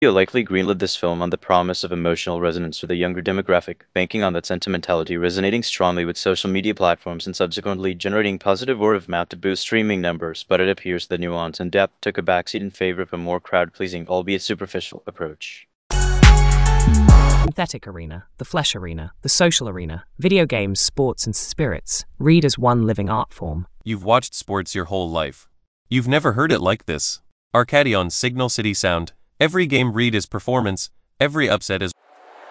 Studio likely greenlit this film on the promise of emotional resonance for the younger demographic, banking on that sentimentality resonating strongly with social media platforms and subsequently generating positive word of mouth to boost streaming numbers, but it appears the nuance and depth took a backseat in favor of a more crowd-pleasing, albeit superficial, approach. Synthetic arena, the flesh arena, the social arena, video games, sports, and spirits, read as one living art form. You've watched sports your whole life. You've never heard it like this. Arcadion Signal City Sound. Every game read is performance, every upset is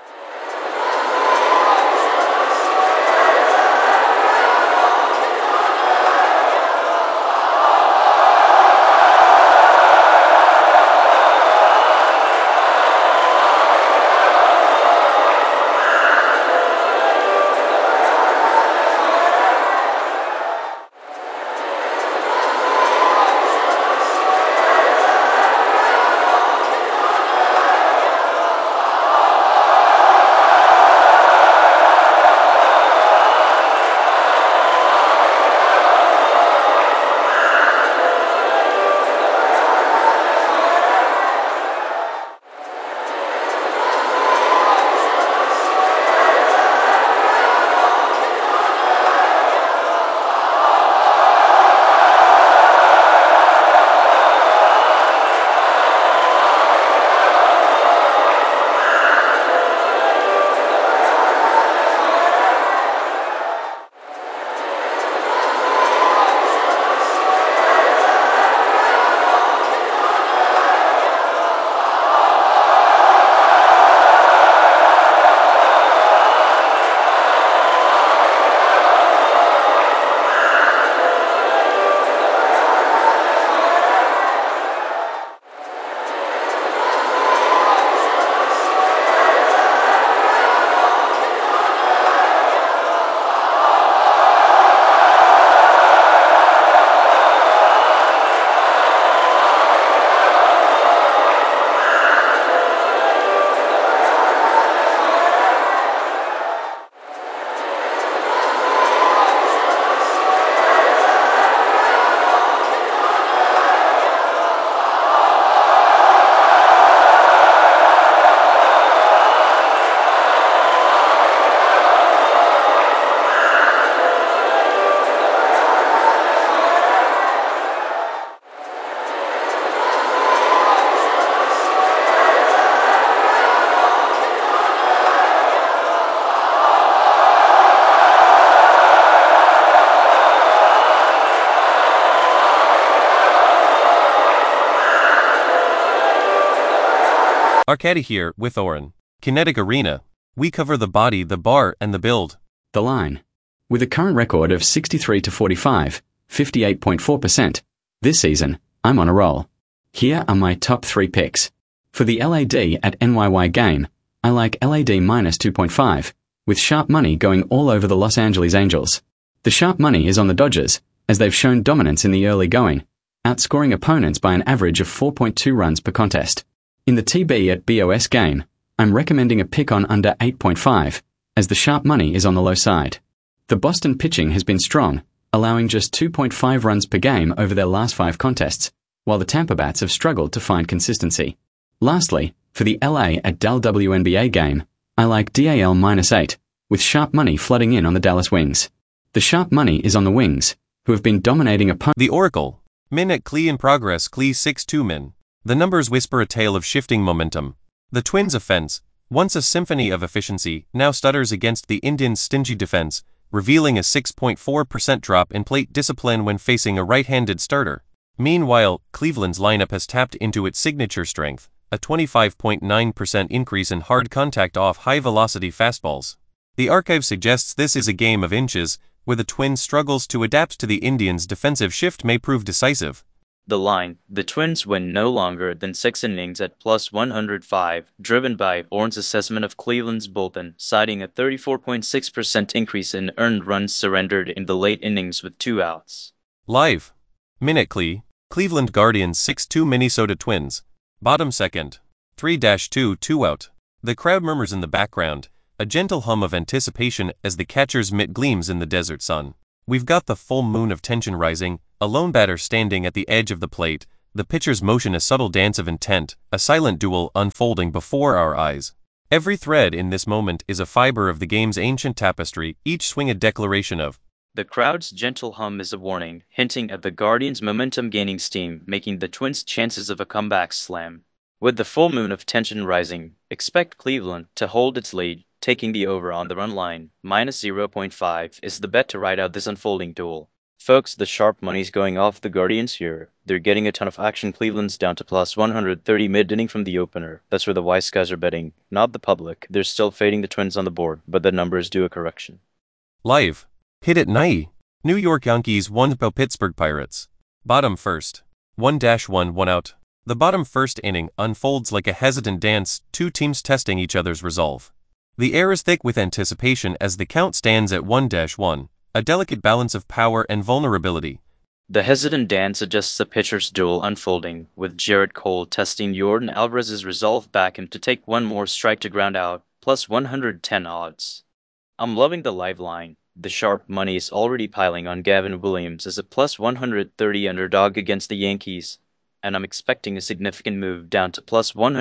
Arcadi here, with Oren. Kinetic Arena. We cover the body, the bar, and the build. The line. With a current record of 63 to 45, 58.4%, this season, I'm on a roll. Here are my top 3 picks. For the LAD at NYY game, I like LAD minus 2.5, with sharp money going all over the Los Angeles Angels. The sharp money is on the Dodgers, as they've shown dominance in the early going, outscoring opponents by an average of 4.2 runs per contest. In the TB at BOS game, I'm recommending a pick on under 8.5, as the sharp money is on the low side. The Boston pitching has been strong, allowing just 2.5 runs per game over their last 5 contests, while the Tampa Bats have struggled to find consistency. Lastly, for the LA at Dal WNBA game, I like DAL minus 8, with sharp money flooding in on the Dallas Wings. The sharp money is on the Wings, who have been dominating opponents. The Oracle. Min at Klee in progress, Klee 6-2 min. The numbers whisper a tale of shifting momentum. The Twins' offense, once a symphony of efficiency, now stutters against the Indians' stingy defense, revealing a 6.4% drop in plate discipline when facing a right-handed starter. Meanwhile, Cleveland's lineup has tapped into its signature strength, a 25.9% increase in hard contact off high-velocity fastballs. The archive suggests this is a game of inches, where the Twins' struggles to adapt to the Indians' defensive shift may prove decisive. The line, the Twins win no longer than 6 innings at plus 105, driven by Oren's assessment of Cleveland's bullpen, citing a 34.6% increase in earned runs surrendered in the late innings with 2 outs. Live. Minute Klee, Cleveland Guardians 6-2 Minnesota Twins. Bottom second. 3-2 2 out. The crowd murmurs in the background, a gentle hum of anticipation as the catcher's mitt gleams in the desert sun. We've got the full moon of tension rising, a lone batter standing at the edge of the plate, the pitcher's motion a subtle dance of intent, a silent duel unfolding before our eyes. Every thread in this moment is a fiber of the game's ancient tapestry, each swing a declaration of. The crowd's gentle hum is a warning, hinting at the Guardians' momentum gaining steam, making the Twins' chances of a comeback slam. With the full moon of tension rising, expect Cleveland to hold its lead, taking the over on the run line. -0.5 is the bet to ride out this unfolding duel. Folks, the sharp money's going off the Guardians here. They're getting a ton of action. Cleveland's down to +130 mid-inning from the opener. That's where the wise guys are betting, not the public. They're still fading the Twins on the board, but the numbers do a correction. Live. Hit it nigh. New York Yankees 1 by Pittsburgh Pirates. Bottom first. 1-1 1 out. The bottom first inning unfolds like a hesitant dance, two teams testing each other's resolve. The air is thick with anticipation as the count stands at 1-1, a delicate balance of power and vulnerability. The hesitant dance suggests the pitcher's duel unfolding, with Jarrett Cole testing Yordan Alvarez's resolve back him to take one more strike to ground out, +110 odds. I'm loving the live line. The sharp money is already piling on Gavin Williams as a +130 underdog against the Yankees, and I'm expecting a significant move down to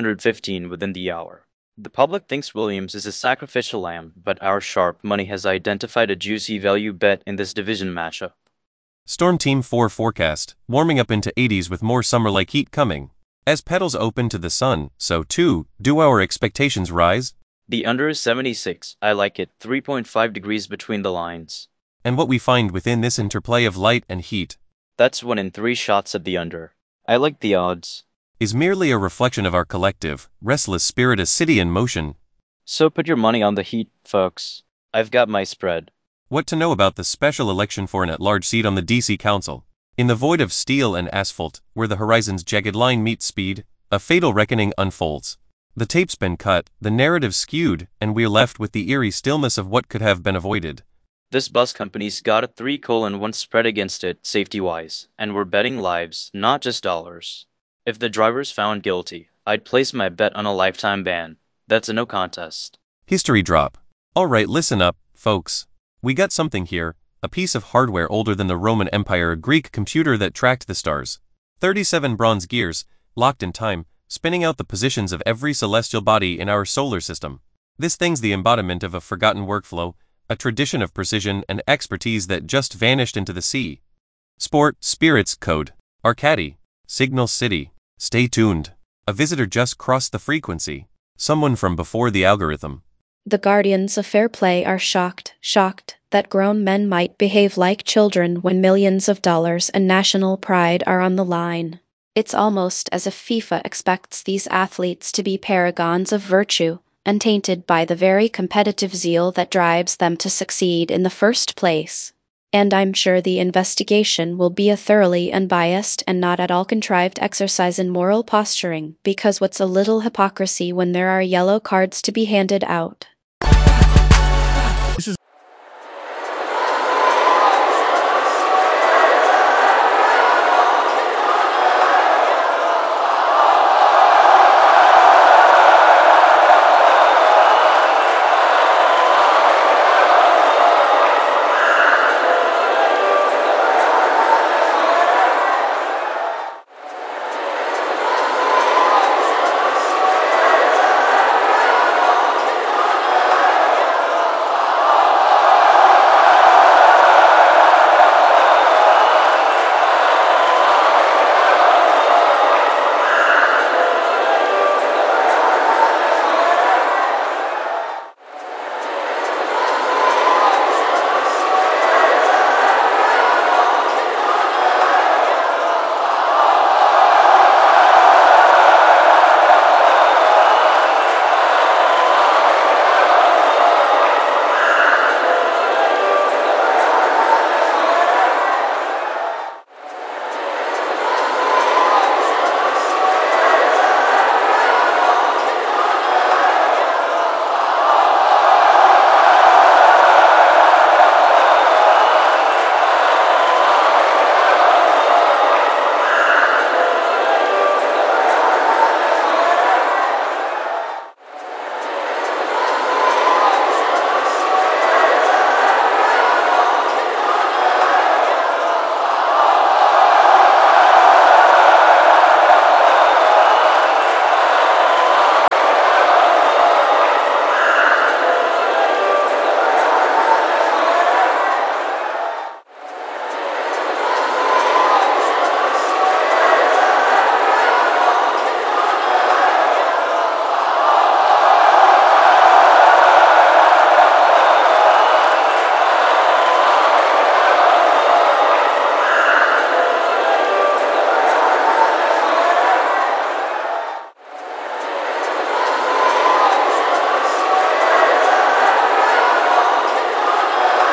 +115 within the hour. The public thinks Williams is a sacrificial lamb, but our sharp money has identified a juicy value bet in this division matchup. Storm Team 4 forecast, warming up into 80s with more summer-like heat coming. As petals open to the sun, so too, do our expectations rise? The under is 76. I like it. 3.5 degrees between the lines. And what we find within this interplay of light and heat, That's 1 in 3 shots at the under. I like the odds. is merely a reflection of our collective, restless spirit, a city in motion. So put your money on the Heat, folks. I've got my spread. What to know about the special election for an at-large seat on the DC Council? In the void of steel and asphalt, where the horizon's jagged line meets speed, a fatal reckoning unfolds. The tape's been cut, the narrative skewed, and we're left with the eerie stillness of what could have been avoided. This bus company's got a 3:1 spread against it, safety-wise, and we're betting lives, not just dollars. If the driver's found guilty, I'd place my bet on a lifetime ban. That's a no contest. History drop. Alright, listen up, folks. We got something here, a piece of hardware older than the Roman Empire, a Greek computer that tracked the stars. 37 bronze gears, locked in time, spinning out the positions of every celestial body in our solar system. This thing's the embodiment of a forgotten workflow, a tradition of precision and expertise that just vanished into the sea. Sport, Spirits, Code, Arcady, Signal City. Stay tuned. A visitor just crossed the frequency. Someone from before the algorithm. The guardians of fair play are shocked that grown men might behave like children when millions of dollars and national pride are on the line. It's almost as if FIFA expects these athletes to be paragons of virtue, untainted by the very competitive zeal that drives them to succeed in the first place. And I'm sure the investigation will be a thoroughly unbiased and not at all contrived exercise in moral posturing, because what's a little hypocrisy when there are yellow cards to be handed out?